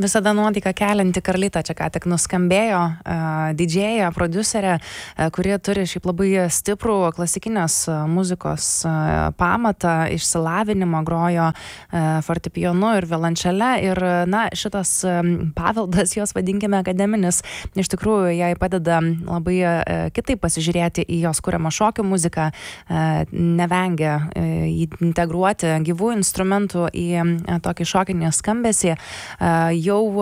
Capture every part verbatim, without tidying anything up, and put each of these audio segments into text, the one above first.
Visada nuotaiką kelianti Karlita čia ką tik nuskambėjo, uh, didžėja, prodiuserė, uh, kurie turi šiaip labai stiprų klasikinės uh, muzikos uh, pamatą, išsilavinimą, grojo uh, fortepijonu ir violončele ir, na, šitas um, paveldas, jos vadinkime akademinis, iš tikrųjų jai padeda labai uh, kitaip pasižiūrėti į jos kuriamą šokių muziką, uh, nevengia uh, integruoti gyvų instrumentų į uh, tokį šokinį skambesį. Uh, jau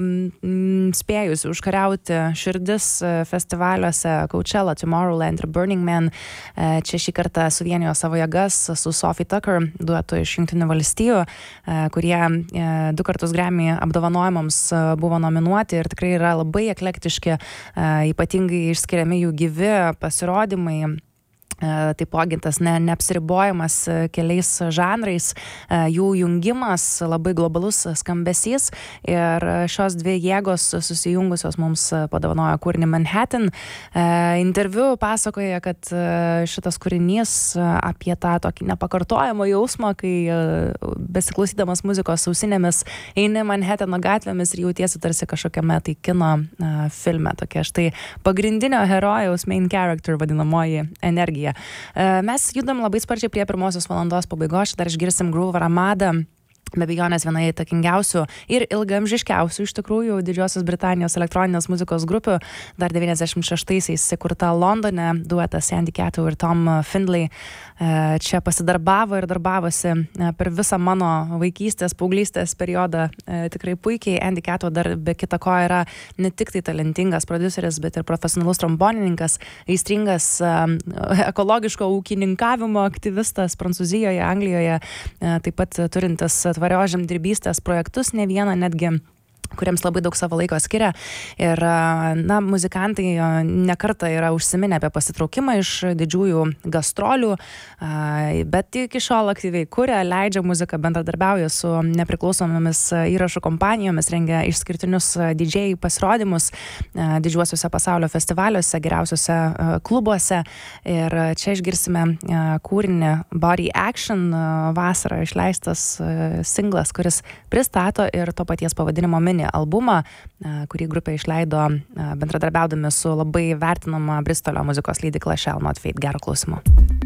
um, spėjusi užkariauti širdis uh, festivaliuose Coachella, Tomorrowland ir Burning Man. Uh, čia šį kartą suvienijo savo jėgas su Sophie Tucker, duetu iš Jungtinių valstijų, uh, kurie uh, du kartus Grammy apdovanojimams uh, buvo nominuoti ir tikrai yra labai eklektiški, uh, ypatingai išskiriami jų gyvi pasirodymai. Taipogi tas ne, neapsiribojimas keliais žanrais, jų jungimas, labai globalus skambesys ir šios dvi jėgos susijungusios mums padovanojo kūrinį Manhattan. Interviu pasakoja, kad šitas kūrinys apie tą tokį nepakartojamą jausmą, kai besiklausydamas muzikos ausinėmis eini Manhattano gatvėmis ir jautiesi tarsi kažkokiame tai kino filme. Tokia štai pagrindinio herojaus main character vadinamoji energija. Mes judam labai sparčiai prie pirmosios valandos pabaigos, dar išgirsim Groove Armada, be abejonės viena įtakingiausių ir ilgaamžiškiausių iš tikrųjų Didžiosios Britanijos elektroninės muzikos grupių, dar devyniasdešimt šeštaisiais įkurta Londone, duetas Andy Cato ir Tom Findlay. Čia pasidarbavo ir darbavosi per visą mano vaikystės, paauglystės periodą tikrai puikiai. Andy Cato dar be kita ko yra ne tik tai talentingas prodiuseris, bet ir profesionalus trombonininkas, aistringas ekologiško ūkininkavimo aktyvistas Prancūzijoje, Anglijoje, taip pat turintis tvarios žemdirbystės projektus, ne vieną netgi, kuriems labai daug savo laiko skiria. Ir, na, muzikantai nekartą yra užsiminę apie pasitraukimą iš didžiųjų gastrolių, bet iki šiol aktyviai kuria, leidžia muziką, bendradarbiauja su nepriklausomomis įrašų kompanijomis, rengia išskirtinius didžėjų pasirodymus didžiuosiuose pasaulio festivaliuose, geriausiuose klubuose. Ir čia išgirsime kūrinį Body Action, vasarą išleistas singlas, kuris pristato ir to paties pavadinimo mini albumą, kurį grupė išleido bendradarbiaudami su labai vertinama Bristolio muzikos leidykla Shall Not Fade. Gero klausimo.